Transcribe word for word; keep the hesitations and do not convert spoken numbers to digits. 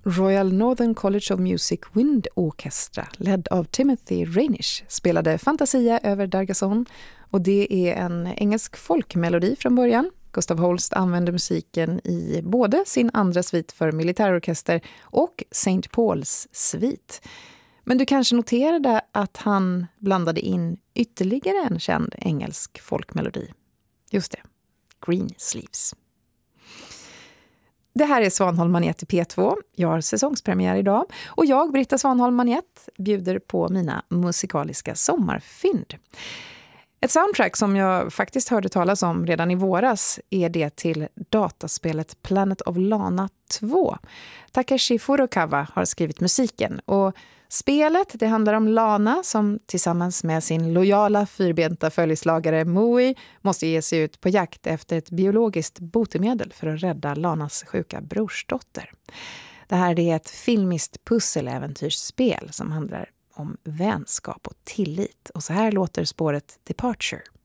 Royal Northern College of Music Wind Orchestra, ledd av Timothy Reinisch, spelade Fantasia över Dargason, och det är en engelsk folkmelodi från början. Gustav Holst använde musiken i både sin andra svit för militärorkester och Saint Pauls svit. Men du kanske noterade att han blandade in ytterligare en känd engelsk folkmelodi. Just det, Greensleeves. Det här är Svanholm Magnet i P två. Jag har säsongspremiär idag och jag, Britta Svanholm Magnet, bjuder på mina musikaliska sommarfynd. Ett soundtrack som jag faktiskt hörde talas om redan i våras är det till dataspelet Planet of Lana två. Takeshi Furukawa har skrivit musiken, och spelet det handlar om Lana som tillsammans med sin lojala fyrbenta följeslagare Mui måste ge sig ut på jakt efter ett biologiskt botemedel för att rädda Lanas sjuka brorsdotter. Det här är ett filmiskt pusseläventyrsspel som handlar om vänskap och tillit, och så här låter spåret Departure.